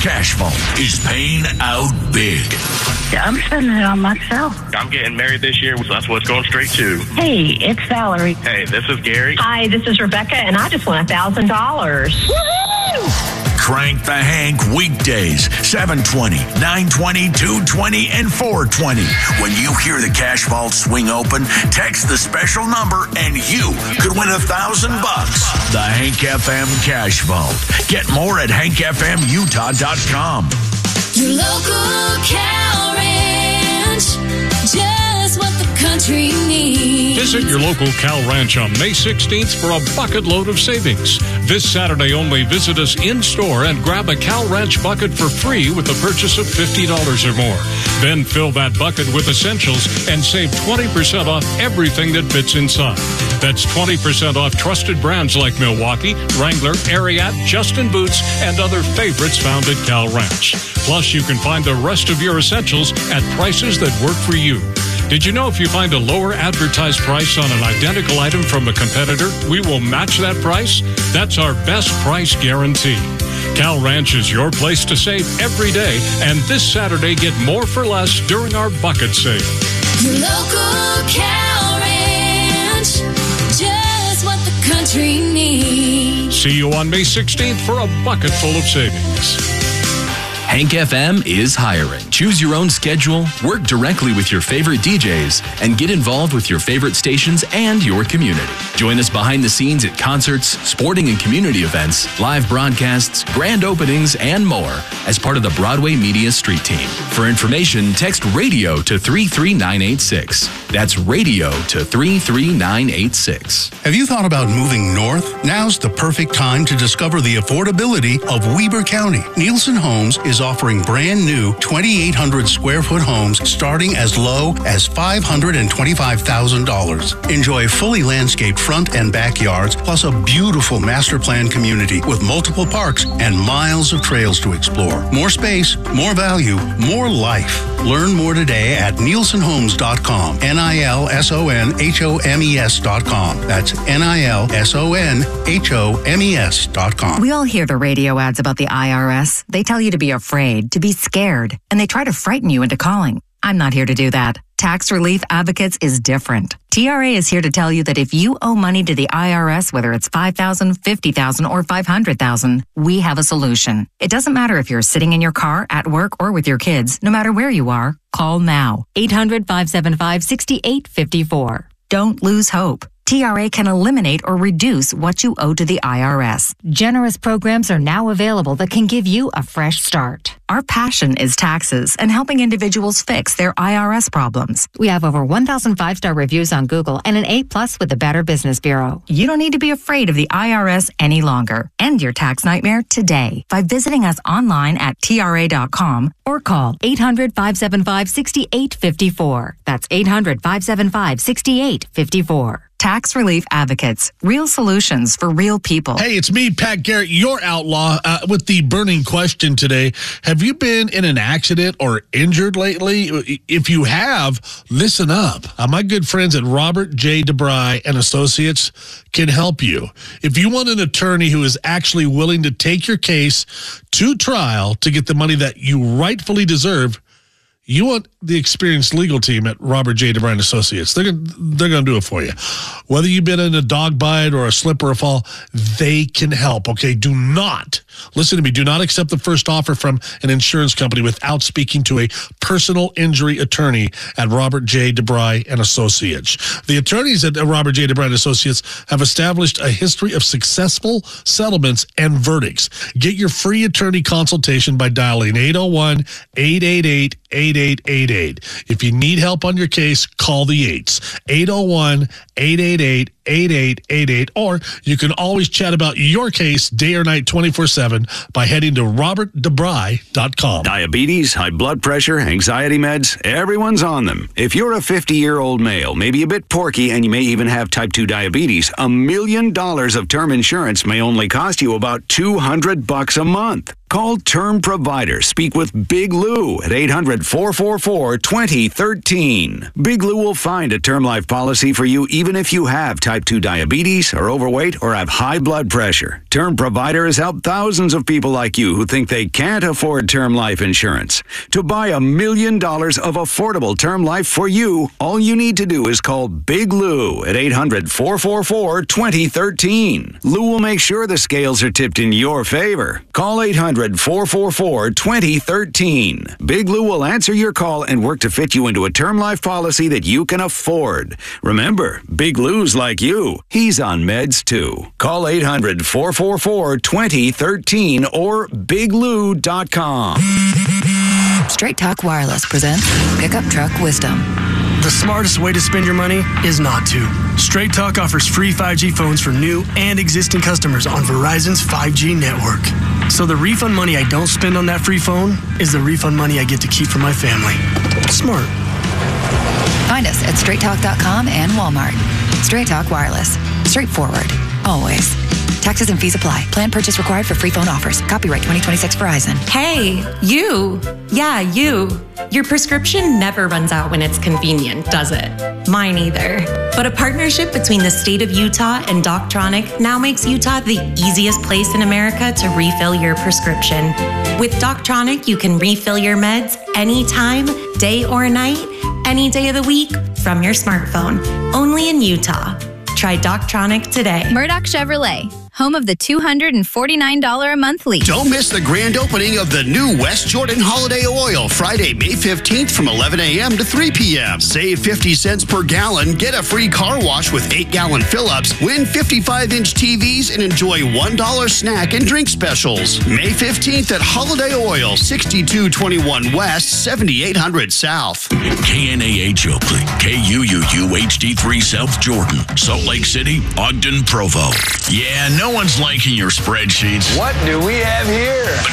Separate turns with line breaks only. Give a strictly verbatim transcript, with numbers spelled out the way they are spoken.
Cash Vault is paying out big.
I'm spending it on myself.
I'm getting married this year, so that's what's going straight to.
Hey, it's Valerie.
Hey, this is Gary.
Hi, this is Rebecca, and I just won one thousand dollars.
Woohoo!
Crank the Hank weekdays, seven twenty, nine twenty, two twenty, and four twenty. When you hear the Cash Vault swing open, text the special number and you could win a thousand bucks. The Hank F M Cash Vault. Get more at hank f m utah dot com.
Your local cow ranch, just what the country needs.
Visit your local cow ranch on May sixteenth for a bucket load of savings. This Saturday only, visit us in-store and grab a cow ranch bucket for free with the purchase of fifty dollars or more. Then fill that bucket with essentials and save twenty percent off everything that fits inside. That's twenty percent off trusted brands like Milwaukee, Wrangler, Ariat, Justin Boots, and other favorites found at Cow Ranch. Plus, you can find the rest of your essentials at prices that work for you. Did you know if you find a lower advertised price on an identical item from a competitor, we will match that price? That's our best price guarantee. Cow Ranch is your place to save every day, and this Saturday get more for less during our bucket sale.
Your local cow ranch, just what the country needs.
See you on May sixteenth for a bucket full of savings.
Hank F M is hiring. Choose your own schedule, work directly with your favorite D Js, and get involved with your favorite stations and your community. Join us behind the scenes at concerts, sporting and community events, live broadcasts, grand openings, and more as part of the Broadway Media Street Team. For information, text RADIO to three three nine eight six. That's RADIO to three three nine eight six.
Have you thought about moving north? Now's the perfect time to discover the affordability of Weber County. Nielsen Homes is offering brand new twenty-eight hundred square foot homes starting as low as five hundred twenty-five thousand dollars. Enjoy fully landscaped front and backyards, plus a beautiful master plan community with multiple parks and miles of trails to explore. More space, more value, more life. Learn more today at nielsen homes dot com. N I L S O N H O M E S dot com. That's N I L S O N H O M E S dot com.
We all hear the radio ads about the I R S. They tell you to be afraid, to be scared, and they try to frighten you into calling. I'm not here to do that. Tax Relief Advocates is different. T R A is here to tell you that if you owe money to the I R S, whether it's five thousand dollars, fifty thousand dollars, or five hundred thousand dollars, we have a solution. It doesn't matter if you're sitting in your car, at work, or with your kids. No matter where you are, call now. eight hundred, five seven five, six eight five four. Don't lose hope. T R A can eliminate or reduce what you owe to the I R S. Generous programs are now available that can give you a fresh start. Our passion is taxes and helping individuals fix their I R S problems. We have over one thousand five-star reviews on Google and an A plus with the Better Business Bureau. You don't need to be afraid of the I R S any longer. End your tax nightmare today by visiting us online at T R A dot com or call eight hundred, five seven five, six eight five four. That's eight hundred, five seven five, six eight five four. Tax Relief Advocates. Real solutions for real people.
Hey, it's me, Pat Garrett, your outlaw, uh, with the burning question today. Have you been in an accident or injured lately? If you have, listen up. Uh, my good friends at Robert J. DeBry and Associates can help you. If you want an attorney who is actually willing to take your case to trial to get the money that you rightfully deserve, you want the experienced legal team at Robert J. DeBry and Associates. They're gonna, they're going to do it for you. Whether you've been in a dog bite or a slip or a fall, they can help, okay? Do not, listen to me, do not accept the first offer from an insurance company without speaking to a personal injury attorney at Robert J. DeBry and Associates. The attorneys at Robert J. DeBry and Associates have established a history of successful settlements and verdicts. Get your free attorney consultation by dialing eight oh one, eight eight eight, eight eight eight eight. If you need help on your case, call the eights. eight oh one, eight eight eight, eight eight eight eight. Or you can always chat about your case day or night twenty-four seven by heading to robert debry dot com.
Diabetes, high blood pressure, anxiety meds, everyone's on them. If you're a fifty-year-old male, maybe a bit porky, and you may even have type two diabetes, a million dollars of term insurance may only cost you about two hundred bucks a month. Call Term Provider. Speak with Big Lou at eight hundred, four four four, two oh one three. Big Lou will find a term life policy for you even even if you have type two diabetes, are overweight, or have high blood pressure. Term Provider has helped thousands of people like you who think they can't afford term life insurance. To buy a million dollars of affordable term life for you, all you need to do is call Big Lou at eight hundred, four four four, two zero one three. Lou will make sure the scales are tipped in your favor. Call eight hundred, four four four, two zero one three. Big Lou will answer your call and work to fit you into a term life policy that you can afford. Remember, Big Lou's like you. He's on meds too. Call eight hundred, four four four, two zero one three or big lou dot com.
Straight Talk Wireless presents Pickup Truck Wisdom.
The smartest way to spend your money is not to. Straight Talk offers free five G phones for new and existing customers on Verizon's five G network. So the refund money I don't spend on that free phone is the refund money I get to keep for my family. Smart.
Find us at straight talk dot com and Walmart. Straight Talk Wireless. Straightforward. Always. Taxes and fees apply. Plan purchase required for free phone offers. Copyright twenty twenty-six Verizon.
Hey, you. Yeah, you. Your prescription never runs out when it's convenient, does it? Mine either. But a partnership between the state of Utah and Doctronic now makes Utah the easiest place in America to refill your prescription. With Doctronic, you can refill your meds anytime, day or night, any day of the week from your smartphone. Only in Utah. Try Doctronic today.
Murdoch Chevrolet, home of the two hundred forty-nine dollars a month lease.
Don't miss the grand opening of the new West Jordan Holiday Oil, Friday, May fifteenth from eleven a.m. to three p.m. Save fifty cents per gallon, get a free car wash with eight gallon fill-ups, win fifty-five inch T Vs, and enjoy one dollar snack and drink specials. May fifteenth at Holiday Oil, sixty-two twenty-one West, seventy-eight hundred South.
K N A H Oakley, K U U U H D three South Jordan, Salt Lake City, Ogden, Provo. Yeah, no one's liking your spreadsheets.
What do we have here?